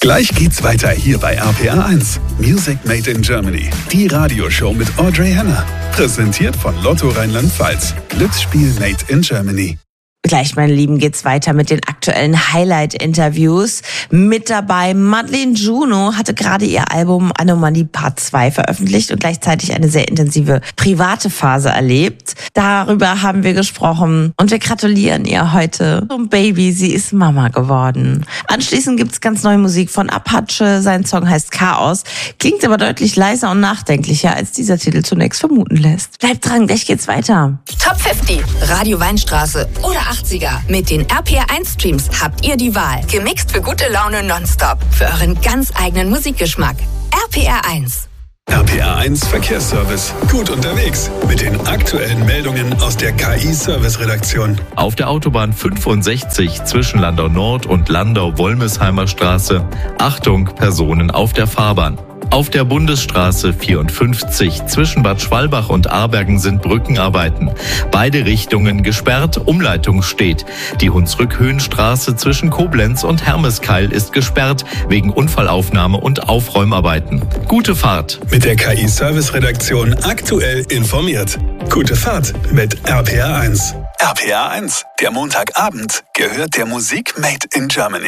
Gleich geht's weiter hier bei RPR 1. Music Made in Germany. Die Radioshow mit Audrey Henner. Präsentiert von Lotto Rheinland-Pfalz. Glücksspiel Made in Germany. Gleich, meine Lieben, geht's weiter mit den aktuellen Highlight-Interviews. Mit dabei Madeleine Juno hatte gerade ihr Album Anomalie Part 2 veröffentlicht und gleichzeitig eine sehr intensive private Phase erlebt. Darüber haben wir gesprochen und wir gratulieren ihr heute zum Baby. Sie ist Mama geworden. Anschließend gibt's ganz neue Musik von Apache. Sein Song heißt Chaos, klingt aber deutlich leiser und nachdenklicher, als dieser Titel zunächst vermuten lässt. Bleibt dran, gleich geht's weiter. Top 50, Radio Weinstraße oder 80er. Mit den RPR1-Streams habt ihr die Wahl. Gemixt für gute Laune nonstop. Für euren ganz eigenen Musikgeschmack. RPR1. RPR1 Verkehrsservice. Gut unterwegs mit den aktuellen Meldungen aus der KI-Service-Redaktion. Auf der Autobahn 65 zwischen Landau Nord und Landau-Wolmesheimer Straße. Achtung, Personen auf der Fahrbahn. Auf der Bundesstraße 54 zwischen Bad Schwalbach und Aarbergen sind Brückenarbeiten. Beide Richtungen gesperrt, Umleitung steht. Die Hunsrück-Höhenstraße zwischen Koblenz und Hermeskeil ist gesperrt wegen Unfallaufnahme und Aufräumarbeiten. Gute Fahrt. Mit der KI-Service-Redaktion aktuell informiert. Gute Fahrt mit RPR1. RPR1, der Montagabend, gehört der Musik Made in Germany.